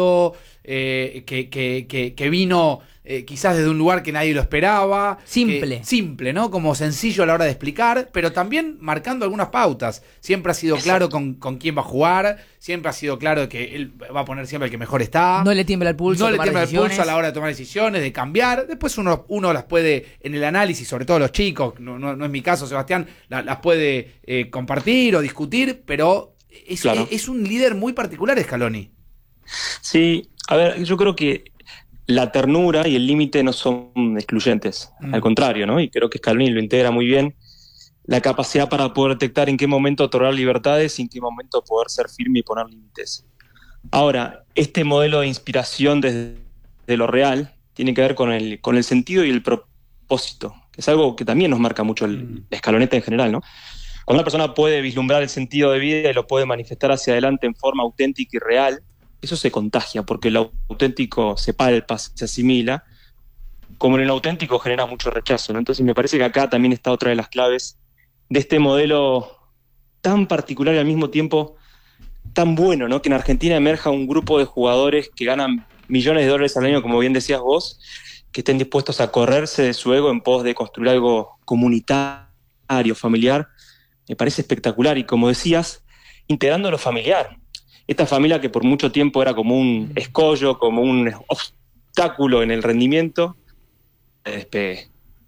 que vino quizás desde un lugar que nadie lo esperaba. Simple, ¿no? Como sencillo a la hora de explicar, pero también marcando algunas pautas. Siempre ha sido claro con quién va a jugar, siempre ha sido claro que él va a poner siempre el que mejor está. No le tiembla el pulso. No le tiembla el pulso a la hora de tomar decisiones, de cambiar. Después uno las puede, en el análisis, sobre todo los chicos, no es mi caso, Sebastián, las puede compartir o discutir, pero es un líder muy particular, Scaloni. Sí, a ver, yo creo que la ternura y el límite no son excluyentes, al contrario, ¿no? Y creo que Scaloni lo integra muy bien, la capacidad para poder detectar en qué momento otorgar libertades y en qué momento poder ser firme y poner límites. Ahora, este modelo de inspiración desde lo real tiene que ver con el sentido y el propósito, que es algo que también nos marca mucho la escaloneta en general, ¿no? Cuando una persona puede vislumbrar el sentido de vida y lo puede manifestar hacia adelante en forma auténtica y real, eso se contagia, porque lo auténtico se palpa, se asimila, como en el auténtico genera mucho rechazo, ¿no? Entonces me parece que acá también está otra de las claves de este modelo tan particular y al mismo tiempo tan bueno, ¿no? Que en Argentina emerja un grupo de jugadores que ganan millones de dólares al año, como bien decías vos, que estén dispuestos a correrse de su ego en pos de construir algo comunitario, familiar. Me parece espectacular y, como decías, integrando lo familiar. Esta familia que por mucho tiempo era como un escollo, como un obstáculo en el rendimiento, despegue.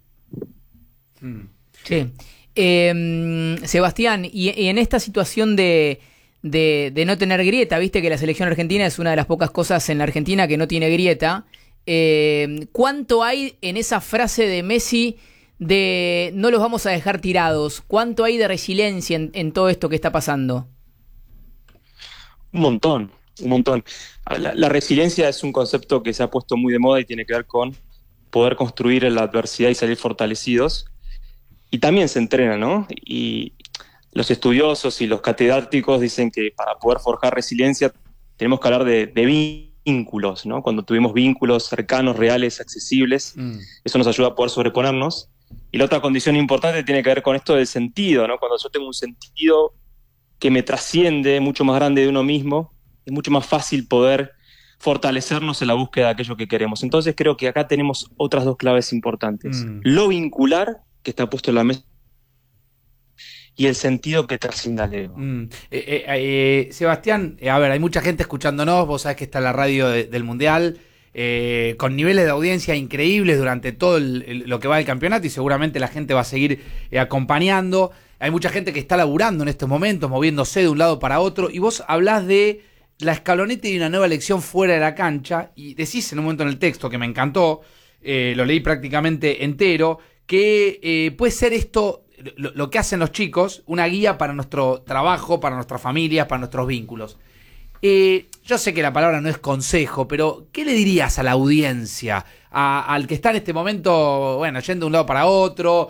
Sí. Sebastián, y en esta situación de no tener grieta, viste que la selección argentina es una de las pocas cosas en la Argentina que no tiene grieta. ¿Cuánto hay en esa frase de Messi de no los vamos a dejar tirados? ¿Cuánto hay de resiliencia en todo esto que está pasando? Un montón. La resiliencia es un concepto que se ha puesto muy de moda y tiene que ver con poder construir en la adversidad y salir fortalecidos. Y también se entrena, ¿no? Y los estudiosos y los catedráticos dicen que para poder forjar resiliencia tenemos que hablar de vínculos, ¿no? Cuando tuvimos vínculos cercanos, reales, accesibles, eso nos ayuda a poder sobreponernos. Y la otra condición importante tiene que ver con esto del sentido, ¿no? Cuando yo tengo un sentido que me trasciende, mucho más grande de uno mismo, es mucho más fácil poder fortalecernos en la búsqueda de aquello que queremos. Entonces creo que acá tenemos otras dos claves importantes. Lo vincular, que está puesto en la mesa, y el sentido que trasciende al ego. Sebastián, a ver, hay mucha gente escuchándonos, vos sabés que está la radio del Mundial, con niveles de audiencia increíbles durante todo lo que va del campeonato, y seguramente la gente va a seguir acompañando. Hay mucha gente que está laburando en estos momentos, moviéndose de un lado para otro, y vos hablás de la escaloneta y una nueva elección fuera de la cancha, y decís en un momento en el texto, que me encantó, lo leí prácticamente entero, que puede ser esto, lo que hacen los chicos, una guía para nuestro trabajo, para nuestras familias, para nuestros vínculos. Yo sé que la palabra no es consejo, pero ¿qué le dirías a la audiencia? Al que está en este momento, bueno, yendo de un lado para otro,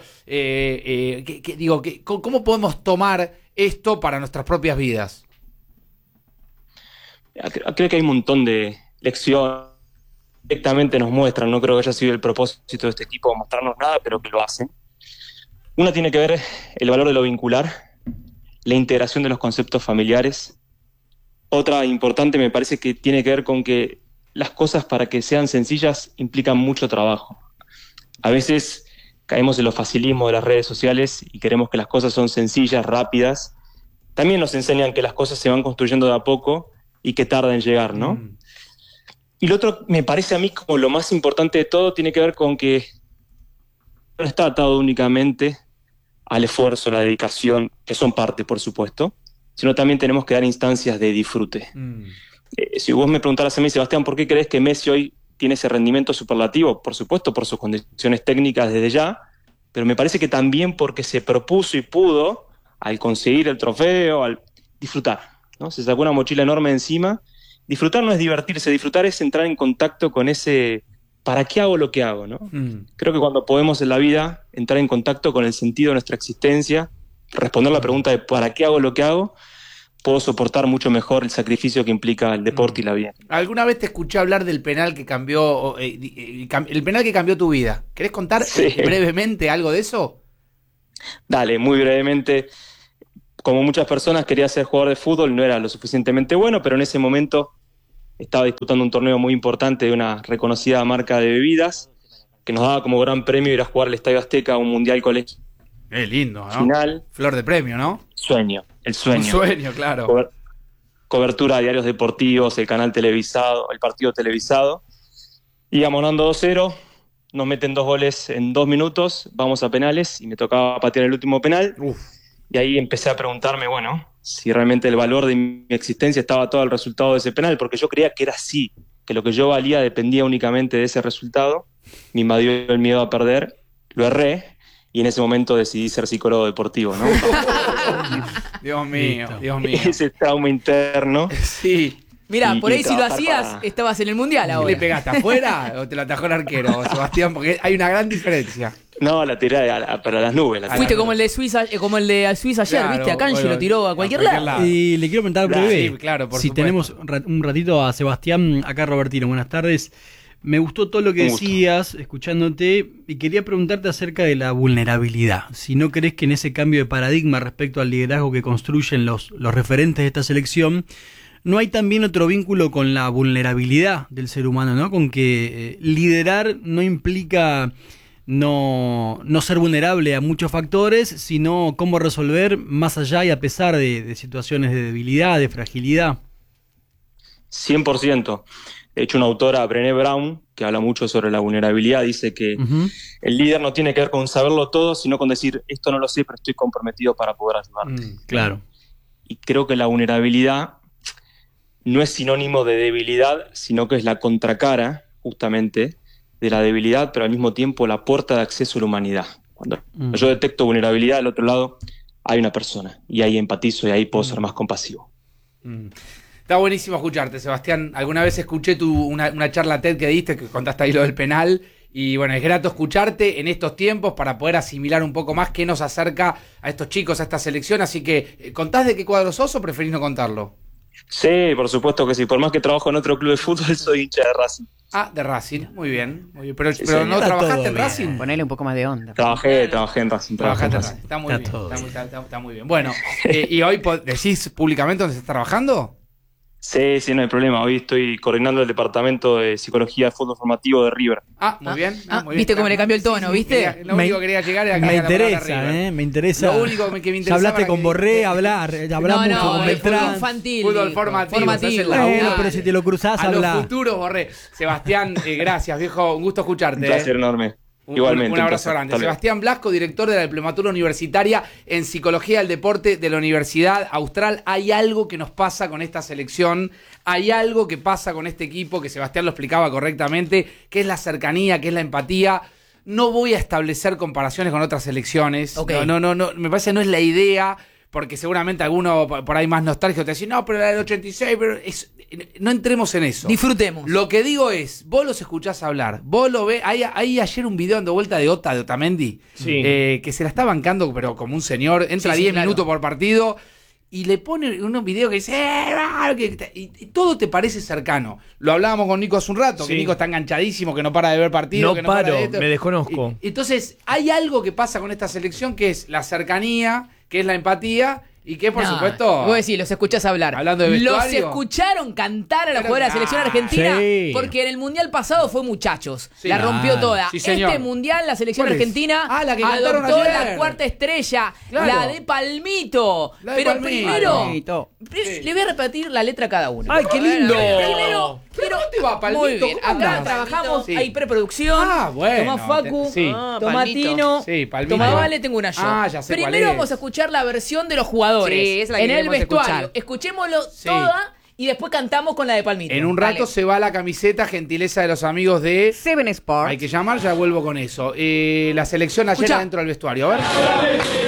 ¿cómo podemos tomar esto para nuestras propias vidas? Creo que hay un montón de lecciones que directamente nos muestran, no creo que haya sido el propósito de este equipo mostrarnos nada, pero que lo hacen. Una tiene que ver el valor de lo vincular, la integración de los conceptos familiares. Otra importante me parece que tiene que ver con que las cosas, para que sean sencillas, implican mucho trabajo. A veces caemos en los facilismos de las redes sociales y queremos que las cosas son sencillas, rápidas. También nos enseñan que las cosas se van construyendo de a poco y que tarda en llegar, ¿no? Y lo otro, me parece a mí como lo más importante de todo, tiene que ver con que no está atado únicamente al esfuerzo, a la dedicación, que son parte, por supuesto, sino también tenemos que dar instancias de disfrute. Si vos me preguntaras a mí, Sebastián, ¿por qué crees que Messi hoy tiene ese rendimiento superlativo? Por supuesto, por sus condiciones técnicas desde ya, pero me parece que también porque se propuso y pudo, al conseguir el trofeo, al disfrutar, ¿no? Se sacó una mochila enorme encima. Disfrutar no es divertirse, disfrutar es entrar en contacto con ese ¿para qué hago lo que hago, no? Creo que cuando podemos en la vida entrar en contacto con el sentido de nuestra existencia, responder la pregunta de ¿para qué hago lo que hago?, puedo soportar mucho mejor el sacrificio que implica el deporte y la vida. ¿Alguna vez te escuché hablar del penal que cambió, el penal que cambió tu vida? ¿Querés contar brevemente algo de eso? Dale, muy brevemente. Como muchas personas, quería ser jugador de fútbol, no era lo suficientemente bueno, pero en ese momento estaba disputando un torneo muy importante de una reconocida marca de bebidas, que nos daba como gran premio ir a jugar al Estadio Azteca, un mundial colegio. Qué lindo, ¿no? Final. Flor de premio, ¿no? El sueño. Un sueño, claro. Cobertura de diarios deportivos, el canal televisado, el partido televisado. Íbamos ganando 2-0, nos meten 2 goles en 2 minutos, vamos a penales y me tocaba patear el último penal. Uf. Y ahí empecé a preguntarme, bueno, si realmente el valor de mi existencia estaba todo el resultado de ese penal, porque yo creía que era así, que lo que yo valía dependía únicamente de ese resultado. Me invadió el miedo a perder, lo erré. Y en ese momento decidí ser psicólogo deportivo, ¿no? Dios mío, Dios mío. Ese trauma interno. Sí. Mirá, por ahí si lo trabajar hacías, estabas en el Mundial ahora. ¿Le pegaste afuera o te lo atajó el arquero, Sebastián? Porque hay una gran diferencia. No, la tiré para las nubes. Fuiste como el de Suiza, ayer, Claro, ¿viste? A Kanji bueno, lo tiró a cualquier lado. Y le quiero preguntar breve. Sí, claro, por si supuesto. tenemos un ratito a Sebastián, acá Robertino, buenas tardes. Me gustó todo lo que decías, escuchándote, y quería preguntarte acerca de la vulnerabilidad. Si no crees que en ese cambio de paradigma respecto al liderazgo que construyen los referentes de esta selección, ¿no hay también otro vínculo con la vulnerabilidad del ser humano, ¿no? Con que liderar no implica no ser vulnerable a muchos factores, sino cómo resolver más allá y a pesar de situaciones de debilidad, de fragilidad. 100%. De hecho, una autora, Brené Brown, que habla mucho sobre la vulnerabilidad, dice que el líder no tiene que ver con saberlo todo, sino con decir, esto no lo sé, pero estoy comprometido para poder ayudarte. Claro. Y creo que la vulnerabilidad no es sinónimo de debilidad, sino que es la contracara, justamente, de la debilidad, pero al mismo tiempo la puerta de acceso a la humanidad. Cuando yo detecto vulnerabilidad, del otro lado hay una persona, y ahí empatizo, y ahí puedo ser más compasivo. Está buenísimo escucharte, Sebastián. Alguna vez escuché una charla TED que diste, que contaste ahí lo del penal. Y bueno, es grato escucharte en estos tiempos para poder asimilar un poco más qué nos acerca a estos chicos, a esta selección. Así que, ¿contás de qué cuadro sos o preferís no contarlo? Sí, por supuesto que sí. Por más que trabajo en otro club de fútbol, soy hincha de Racing. Ah, de Racing. Muy bien. Muy bien. Pero señor. ¿no Está trabajaste todo en bien. Racing? Ponele un poco más de onda. Trabajé en Racing. Trabajaste en Racing. Está muy Está bien. todo Está muy bien. Bueno, ¿y hoy decís públicamente dónde estás trabajando? Sí, no hay problema. Hoy estoy coordinando el departamento de psicología de fútbol formativo de River. Ah, muy bien. Muy bien. ¿Viste cómo le cambió el tono, viste? Lo único que quería llegar era que Me era la palabra interesa, River. me interesa. Lo único que me Ya interesaba hablaste era con que- Borré, hablamos No, con fútbol Beltrán. infantil. Fútbol dijo. formativo, se hace la Bueno, Dale. pero si te lo cruzás, A los habla. futuros, Borré. Sebastián, gracias, viejo. Un gusto escucharte. Un placer enorme. Un Igualmente. abrazo placer. grande. Hasta luego. Sebastián Blasco, director de la Diplomatura Universitaria en Psicología del Deporte de la Universidad Austral. Hay algo que nos pasa con esta selección, hay algo que pasa con este equipo, que Sebastián lo explicaba correctamente, que es la cercanía, que es la empatía. No voy a establecer comparaciones con otras selecciones. Ok. No, me parece que no es la idea, porque seguramente alguno por ahí más nostálgico te dice, no, pero la del 86, pero no entremos en eso. Disfrutemos. Lo que digo es, vos los escuchás hablar, vos lo ves, hay ayer un video dando vuelta de Otamendi, que se la está bancando, pero como un señor, entra Sí, 10 claro. minutos por partido y le pone un video que dice, y todo te parece cercano. Lo hablábamos con Nico hace un rato, que Nico está enganchadísimo, que no para de ver partidos. No que no para paro, de esto. me desconozco. Entonces, hay algo que pasa con esta selección que es la cercanía, que es la empatía y que, por No, supuesto... Vos decís, los escuchás hablar. Hablando de vestuario. Los escucharon cantar a los Pero jugadores de la selección argentina Sí. porque en el mundial pasado fue muchachos. Sí. La rompió Claro. toda. Sí, señor. Este mundial, la selección ¿Cuál es? argentina Ah, la que cantaron adoptó ayer. la cuarta estrella, Claro. la de Palmito. La de Pero Palmito. primero, Palmito. le voy a repetir la letra a cada uno. ¡Ay, qué lindo! Primero, ¿Pero dónde va, Palmito? muy bien. ¿Cómo Acá andás? trabajamos, Sí. hay preproducción. Ah, bueno. Tomá Facu, Sí. tomá Palmito. Tino, Sí, Palmito. tomá Vale, tengo una yo. Ah, ya sé cuál Primero es. vamos a escuchar la versión de los jugadores Sí, esa es la que en el queremos vestuario. escuchar. Escuchémoslo Sí. toda y después cantamos con la de Palmito. En un rato Dale. se va la camiseta, gentileza de los amigos de... Seven Sports. Hay que llamar, ya vuelvo con eso. La selección ayer Escuchá. adentro del vestuario. A ver.